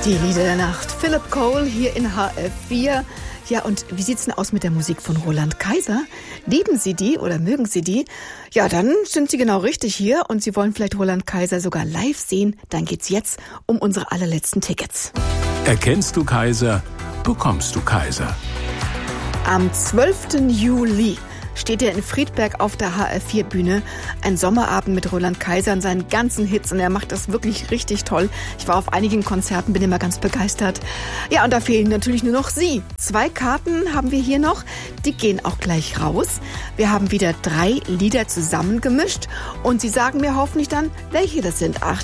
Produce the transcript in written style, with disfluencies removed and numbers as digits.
Die Lieder der Nacht. Philip Cole hier in HR4. Ja, und wie sieht's denn aus mit der Musik von Roland Kaiser? Lieben Sie die oder mögen Sie die? Ja, dann sind Sie genau richtig hier und Sie wollen vielleicht Roland Kaiser sogar live sehen. Dann geht's jetzt um unsere allerletzten Tickets. Erkennst du Kaiser, bekommst du Kaiser. Am 12. Juli steht er in Friedberg auf der HR4-Bühne. Ein Sommerabend mit Roland Kaiser und seinen ganzen Hits. Und er macht das wirklich richtig toll. Ich war auf einigen Konzerten, bin immer ganz begeistert. Ja, und da fehlen natürlich nur noch Sie. 2 Karten haben wir hier noch. Die gehen auch gleich raus. Wir haben wieder 3 Lieder zusammengemischt. Und Sie sagen mir hoffentlich dann, welche das sind. Ach,